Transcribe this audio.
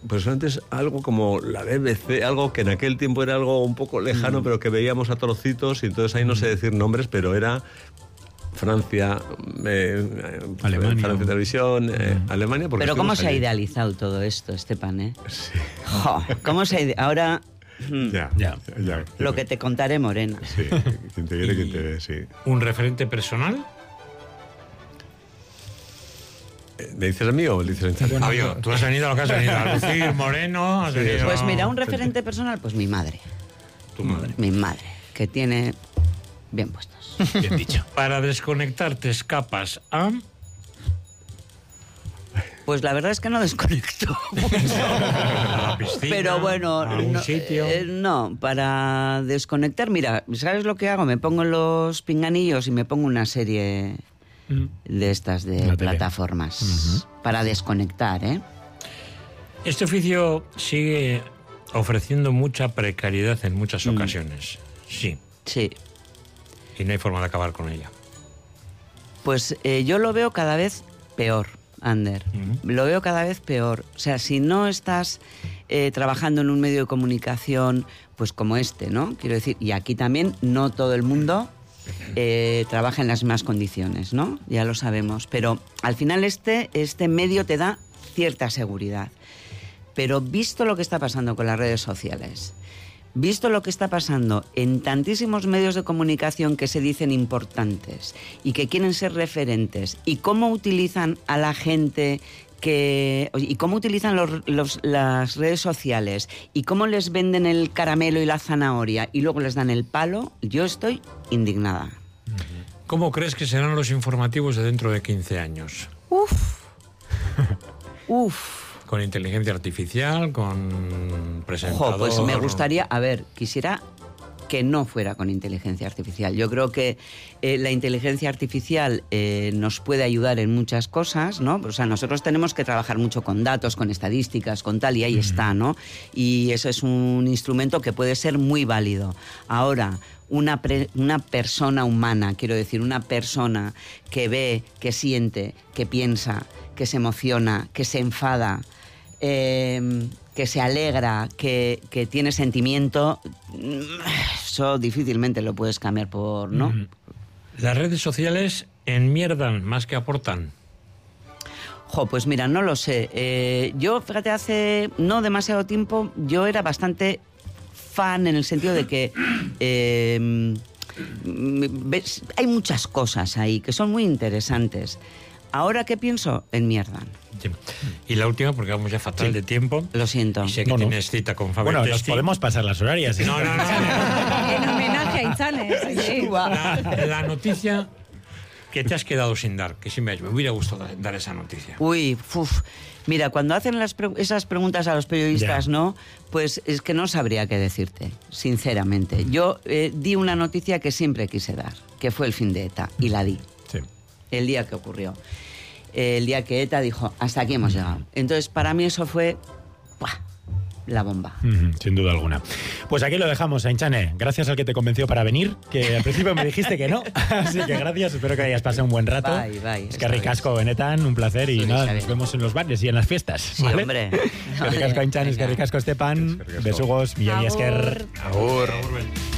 pues antes algo como la BBC, algo que en aquel tiempo era algo un poco lejano, pero que veíamos a trocitos, y entonces ahí no sé decir nombres, pero era Francia, Alemania. Francia Televisión, Alemania. Pero ¿cómo se ha idealizado todo esto, Estepan? Sí. Jo, ¿cómo se ha ahora? Ya. Lo que te contaré, Morena. Sí, quien te quiere, quien te ve, sí. ¿Un referente personal? ¿Me dices el mío o le dices el Bueno, tú has venido a lo que has venido. A decir Moreno, has venido... Pues mira, un referente personal, pues mi madre. Tu madre. Mi madre, que tiene bien puestos. Bien dicho. Para desconectar te escapas a... Pues la verdad es que no desconecto. a la piscina, Pero bueno, a un sitio. No, para desconectar, mira, ¿sabes lo que hago? Me pongo los pinganillos y me pongo una serie de estas de plataformas para desconectar, ¿eh? Este oficio sigue ofreciendo mucha precariedad en muchas ocasiones. Sí. Sí. Y no hay forma de acabar con ella. Pues yo lo veo cada vez peor, Ander. Lo veo cada vez peor. O sea, si no estás trabajando en un medio de comunicación, pues como este, ¿no? Quiero decir, y aquí también no todo el mundo trabaja en las mismas condiciones, ¿no? Ya lo sabemos. Pero al final este medio te da cierta seguridad. Pero visto lo que está pasando con las redes sociales, visto lo que está pasando en tantísimos medios de comunicación que se dicen importantes y que quieren ser referentes, y cómo utilizan a la gente y cómo utilizan las redes sociales, y cómo les venden el caramelo y la zanahoria y luego les dan el palo, yo estoy indignada. ¿Cómo crees que serán los informativos de dentro de 15 años? Uf. ¿Con inteligencia artificial? ¿Con presentador? Pues me gustaría, quisiera que no fuera con inteligencia artificial. Yo creo que la inteligencia artificial nos puede ayudar en muchas cosas, ¿no? O sea, nosotros tenemos que trabajar mucho con datos, con estadísticas, con tal, y ahí está, ¿no? Y eso es un instrumento que puede ser muy válido. Ahora, una persona humana, quiero decir, una persona que ve, que siente, que piensa, que se emociona, que se enfada, que se alegra, que tiene sentimiento, eso difícilmente lo puedes cambiar por, ¿no? ¿Las redes sociales enmierdan más que aportan? Pues mira, no lo sé. Yo, fíjate, hace no demasiado tiempo yo era bastante fan en el sentido de que hay muchas cosas ahí que son muy interesantes. Ahora, ¿qué pienso? Enmierdan. Sí. Y la última, porque vamos ya fatal de tiempo. Lo siento. Y sé que tienes cita con Faber Bueno, nos Testi. podemos pasar las horarias. No. En homenaje a Itzane. Sí. La noticia que te has quedado sin dar, que sí me hubiera gustado dar esa noticia. Mira, cuando hacen esas preguntas a los periodistas, ¿no? Pues es que no sabría qué decirte, sinceramente. Yo di una noticia que siempre quise dar, que fue el fin de ETA, y la di. Sí. El día que ocurrió. El día que ETA dijo, hasta aquí hemos llegado. Entonces, para mí eso fue la bomba. Sin duda alguna. Pues aquí lo dejamos, Ainchane. Gracias al que te convenció para venir, que al principio me dijiste que no. Así que gracias, espero que hayas pasado un buen rato. Bye. Es que ricasco, benetan, un placer, y nada, nos vemos en los bares y en las fiestas. Sí, ¿vale? hombre. Es que ricasco, Ainchane, es que ricasco, Estepan. Besugos, millón y esker. Agur.